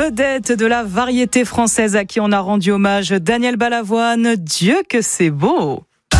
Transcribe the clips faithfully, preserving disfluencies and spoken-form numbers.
vedette de la variété française à qui on a rendu hommage, Daniel Balavoine. Dieu que c'est beau.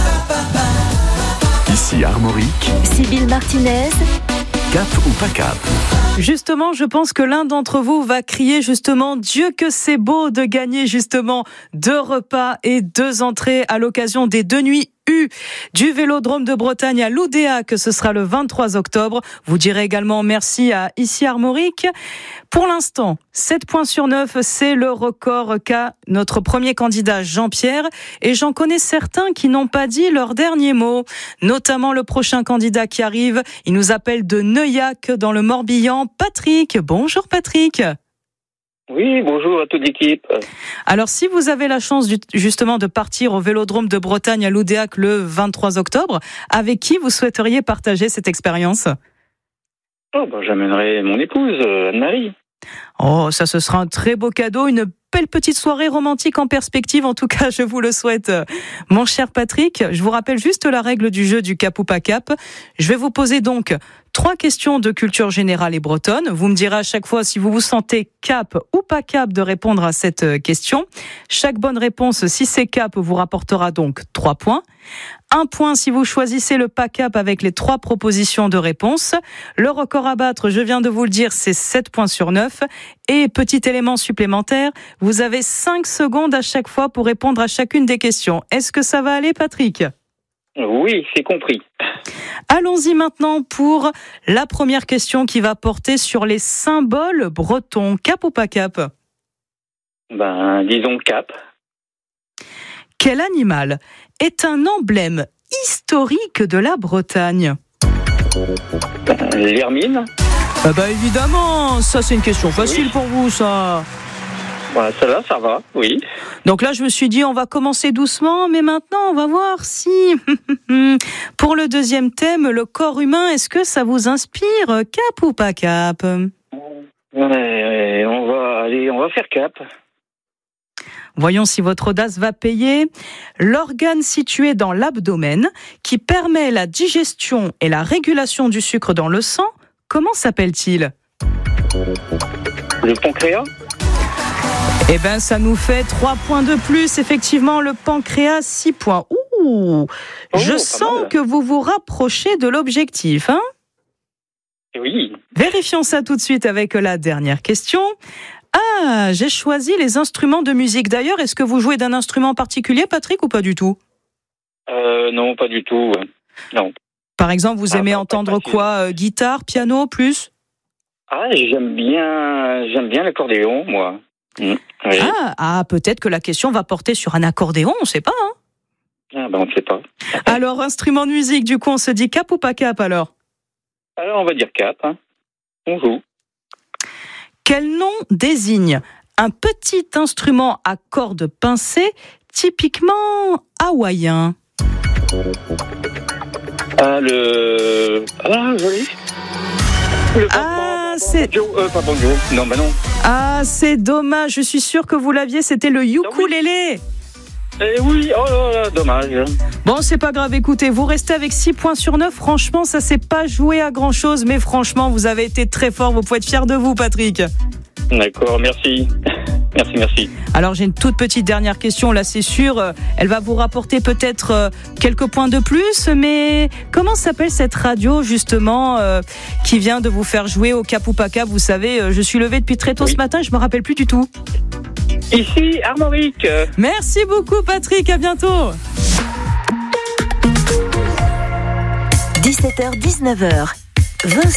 Ici Armorique. Sybille Martinez. Cap ou pas cap? Justement, je pense que l'un d'entre vous va crier justement Dieu que c'est beau de gagner justement deux repas et deux entrées à l'occasion des deux nuits U du Vélodrome de Bretagne à l'Oudéac, ce sera le vingt-trois octobre. Vous direz également merci à Ici Armorique. Pour l'instant, sept points sur neuf, c'est le record qu'a notre premier candidat Jean-Pierre, et j'en connais certains qui n'ont pas dit leur dernier mot, notamment le prochain candidat qui arrive. Il nous appelle de Neuillac dans le Morbihan, Patrick. Bonjour Patrick. Oui, bonjour à toute l'équipe. Alors, si vous avez la chance justement de partir au Vélodrome de Bretagne à l'Oudéac le vingt-trois octobre, avec qui vous souhaiteriez partager cette expérience ? Oh, ben, j'amènerai mon épouse, Anne-Marie. Oh, ça, ce sera un très beau cadeau, une belle petite soirée romantique en perspective. En tout cas, je vous le souhaite. Mon cher Patrick, je vous rappelle juste la règle du jeu du cap ou pas cap. Je vais vous poser donc trois questions de culture générale et bretonne. Vous me direz à chaque fois si vous vous sentez cap ou pas cap de répondre à cette question. Chaque bonne réponse, si c'est cap, vous rapportera donc trois points. Un point si vous choisissez le pas cap avec les trois propositions de réponse. Le record à battre, je viens de vous le dire, c'est sept points sur neuf. Et petit élément supplémentaire, vous avez cinq secondes à chaque fois pour répondre à chacune des questions. Est-ce que ça va aller, Patrick ? Oui, c'est compris. Allons-y maintenant pour la première question qui va porter sur les symboles bretons. Cap ou pas cap ? Ben, disons cap. Quel animal est un emblème historique de la Bretagne ? Ben, l'hermine. Ah bah évidemment, ça c'est une question facile oui. Pour vous, ça. Voilà, celle-là, ça va, oui. Donc là, je me suis dit, on va commencer doucement, mais maintenant, on va voir si... Pour le deuxième thème, le corps humain, est-ce que ça vous inspire, cap ou pas cap ? Ouais, on va aller, on va faire cap. Voyons si votre audace va payer. L'organe situé dans l'abdomen, qui permet la digestion et la régulation du sucre dans le sang, comment s'appelle-t-il ? Le pancréas ? Eh bien, ça nous fait trois points de plus. Effectivement, le pancréas, six points. Ouh, oh, je sens mal. Que vous vous rapprochez de l'objectif, hein ? Oui. Vérifions ça tout de suite avec la dernière question. Ah, j'ai choisi les instruments de musique. D'ailleurs, est-ce que vous jouez d'un instrument particulier, Patrick, ou pas du tout ? Euh, non, pas du tout. Non. Par exemple, vous ah, aimez pas, entendre pas quoi ? euh, Guitare, piano, plus ? Ah, j'aime bien, j'aime bien l'accordéon, moi. Mmh. Oui. Ah, ah, peut-être que la question va porter sur un accordéon, on ne sait pas. Hein ? Ah, ben on ne sait pas. Alors, instrument de musique, du coup, on se dit cap ou pas cap, alors ? Alors, on va dire cap. Hein. On joue. Quel nom désigne un petit instrument à cordes pincées, typiquement hawaïen ? Ah, le... Ah, joli. Le... Ah, c'est... Euh, pas banjo. Non, bah non. Ah, c'est dommage. Je suis sûre que vous l'aviez. C'était le ukulélé. Eh oui, oh là là, dommage. Bon, c'est pas grave. Écoutez, vous restez avec six points sur neuf. Franchement, ça s'est pas joué à grand-chose. Mais franchement, vous avez été très fort. Vous pouvez être fiers de vous, Patrick. D'accord, merci. Merci, merci. Alors, j'ai une toute petite dernière question. Là, c'est sûr, elle va vous rapporter peut-être quelques points de plus. Mais comment s'appelle cette radio, justement, euh, qui vient de vous faire jouer au cap ou pas cap ? Vous savez, je suis levée depuis très tôt oui. ce matin. Je me rappelle plus du tout. Ici, Armorique. Merci beaucoup, Patrick. À bientôt. dix-sept heures dix-neuf heures.